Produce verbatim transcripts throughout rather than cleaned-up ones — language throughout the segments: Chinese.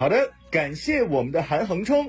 好的，感谢我们的韩恒冲。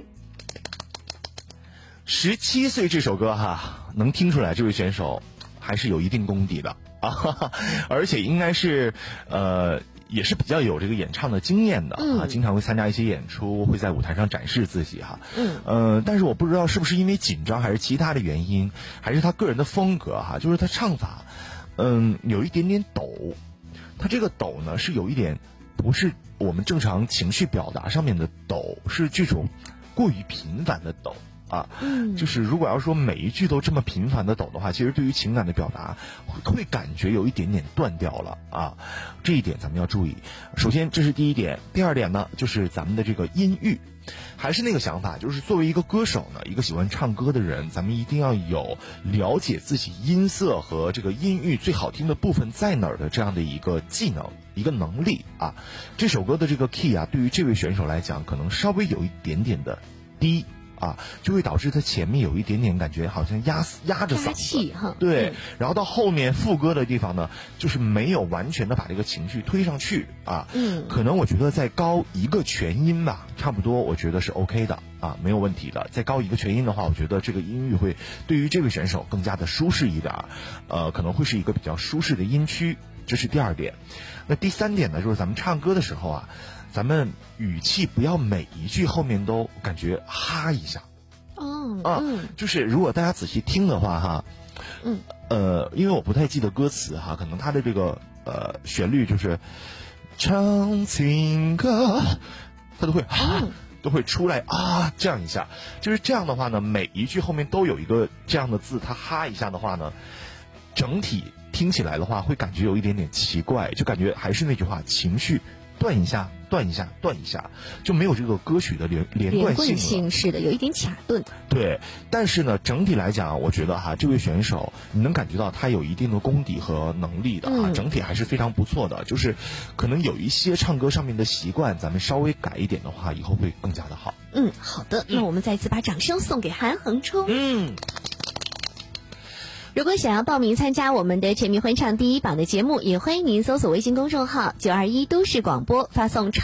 十七岁这首歌哈，能听出来这位选手还是有一定功底的啊，哈哈，而且应该是呃也是比较有这个演唱的经验的、嗯、啊，经常会参加一些演出，会在舞台上展示自己哈。嗯，呃，但是我不知道是不是因为紧张，还是其他的原因，还是他个人的风格哈，就是他唱法，嗯，有一点点抖。他这个抖呢，是有一点不是我们正常情绪表达上面的抖，是这种过于频繁的抖。啊，嗯，就是如果要说每一句都这么频繁的抖的话，其实对于情感的表达会感觉有一点点断掉了啊，这一点咱们要注意。首先这是第一点，第二点呢，就是咱们的这个音域，还是那个想法，就是作为一个歌手呢，一个喜欢唱歌的人，咱们一定要有了解自己音色和这个音域最好听的部分在哪儿的这样的一个技能，一个能力啊。这首歌的这个 key 啊，对于这位选手来讲，可能稍微有一点点的低。啊，就会导致他前面有一点点感觉好像压压着嗓子，对、嗯，然后到后面副歌的地方呢，就是没有完全的把这个情绪推上去啊。嗯，可能我觉得再高一个全音吧，差不多，我觉得是 OK 的啊，没有问题的。再高一个全音的话，我觉得这个音域会对于这位选手更加的舒适一点，呃，可能会是一个比较舒适的音区，这是第二点。那第三点呢，就是咱们唱歌的时候啊。咱们语气不要每一句后面都感觉哈一下，哦，啊，嗯、就是如果大家仔细听的话哈，嗯，呃，因为我不太记得歌词哈，可能它的这个呃旋律就是唱情歌，它都会哈、嗯、都会出来啊这样一下，就是这样的话呢，每一句后面都有一个这样的字，它哈一下的话呢，整体听起来的话会感觉有一点点奇怪，就感觉还是那句话，情绪。断一下，断一下，断一下，就没有这个歌曲的连连贯性了。连贯性是的，有一点卡顿。 对，但是呢，整体来讲，我觉得哈，这位选手你能感觉到他有一定的功底和能力的啊，嗯、整体还是非常不错的。就是可能有一些唱歌上面的习惯，咱们稍微改一点的话，以后会更加的好。 嗯，好的，那我们再次把掌声送给韩恒冲。 嗯。 如果想要报名参加我们的全民欢唱第一榜的节目，也欢迎您搜索微信公众号九二一都市广播，发送